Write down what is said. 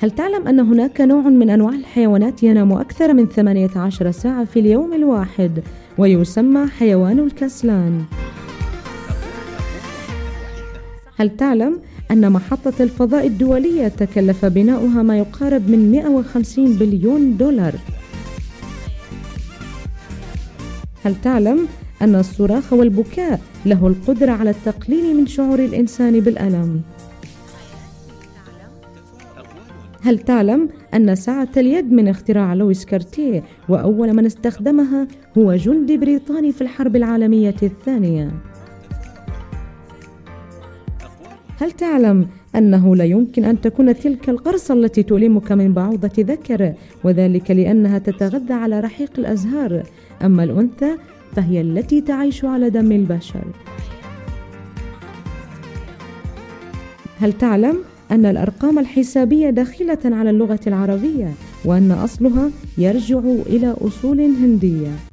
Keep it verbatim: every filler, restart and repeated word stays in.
هل تعلم أن هناك نوع من أنواع الحيوانات ينام أكثر من ثمانية عشر ساعة في اليوم الواحد ويسمى حيوان الكسلان؟ هل تعلم أن محطة الفضاء الدولية تكلف بناؤها ما يقارب من مئة وخمسين بليون دولار؟ هل تعلم أن الصراخ والبكاء له القدرة على التقليل من شعور الإنسان بالألم؟ هل تعلم أن ساعة اليد من اختراع لويس كارتيه، وأول من استخدمها هو جندي بريطاني في الحرب العالمية الثانية؟ هل تعلم أنه لا يمكن أن تكون تلك القرصة التي تؤلمك من بعوضة ذكر، وذلك لأنها تتغذى على رحيق الأزهار، أما الأنثى فهي التي تعيش على دم البشر؟ هل تعلم أن الأرقام الحسابية داخلة على اللغة العربية، وأن أصلها يرجع إلى أصول هندية؟